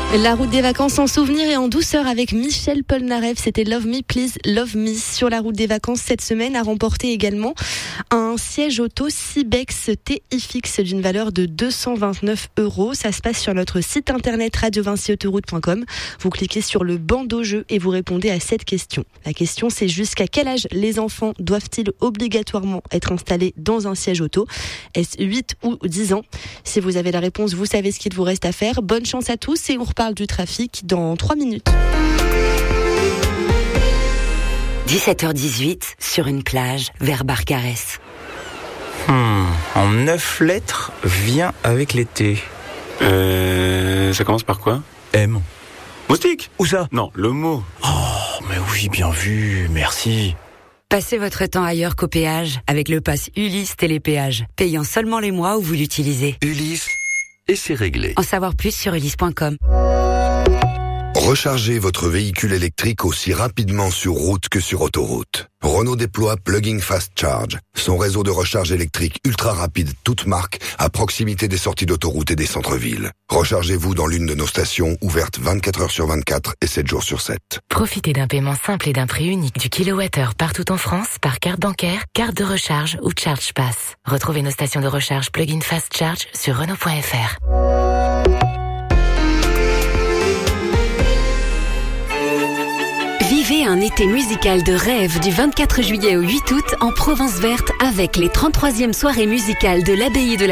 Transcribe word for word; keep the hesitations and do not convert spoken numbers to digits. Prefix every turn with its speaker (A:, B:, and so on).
A: La route des vacances en souvenir et en douceur avec Michel Polnareff. C'était Love Me Please Love Me sur la route des vacances cette semaine. A remporté également un siège auto Cybex T I F X d'une valeur de deux cent vingt-neuf euros. Ça se passe sur notre site internet radio vinci autoroute point com. Vous cliquez sur le bandeau jeu et vous répondez à cette question. La question, c'est jusqu'à quel âge les enfants doivent-ils obligatoirement être installés dans un siège auto? Est-ce huit ou dix ans? Si vous avez la réponse, vous savez ce qu'il vous reste à faire. Bonne chance à tous et on reparle du trafic dans trois minutes.
B: dix-sept heures dix-huit, sur une plage, vers Barcarès.
C: Hmm, en neuf lettres, vient avec l'été.
D: Euh... Ça commence par quoi?
C: M.
D: Moustique?
C: Où ça?
D: Non, le mot.
C: Oh, mais oui, bien vu, merci.
B: Passez votre temps ailleurs qu'au péage avec le pass Ulysse Télépéage, payant seulement les mois où vous l'utilisez.
E: Ulysse, et c'est réglé.
B: En savoir plus sur ulysse point com.
E: Rechargez votre véhicule électrique aussi rapidement sur route que sur autoroute. Renault déploie Plugging Fast Charge, son réseau de recharge électrique ultra rapide toute marque à proximité des sorties d'autoroute et des centres-villes. Rechargez-vous dans l'une de nos stations ouvertes vingt-quatre heures sur vingt-quatre et sept jours sur sept.
F: Profitez d'un paiement simple et d'un prix unique du kilowattheure partout en France par carte bancaire, carte de recharge ou Charge Pass. Retrouvez nos stations de recharge Plug-in Fast Charge sur Renault point F R.
G: Vivez un été musical de rêve du vingt-quatre juillet au huit août en Provence Verte avec les trente-troisièmes soirées musicales de l'Abbaye de la